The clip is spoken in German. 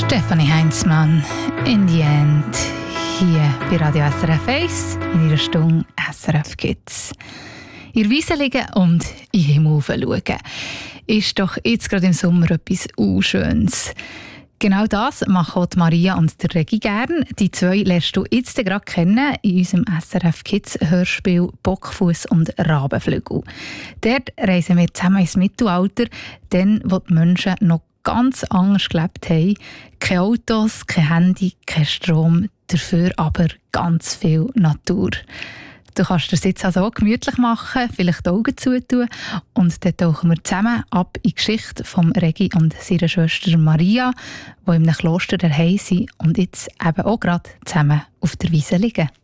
Stefanie Heinzmann, in the end, hier bei Radio SRF 1 in ihrer Stunde SRF Kids. In der Wiese liegen und in den Himmel schauen. Ist doch jetzt gerade im Sommer etwas Schönes. Genau das machen auch Maria und der Regi gern. Die zwei lernst du jetzt gerade kennen in unserem SRF Kids Hörspiel Bockfuss und Rabenflügel. Dort reisen wir zusammen ins Mittelalter, dann wo die Menschen noch ganz anders gelebt haben. Keine Autos, kein Handy, kein Strom, dafür aber ganz viel Natur. Du kannst dir jetzt also auch gemütlich machen, vielleicht die Augen zutun und dann tauchen wir zusammen ab in die Geschichte von Regi und seiner Schwester Maria, die in einem Kloster daheim sind und jetzt eben auch gerade zusammen auf der Wiese liegen.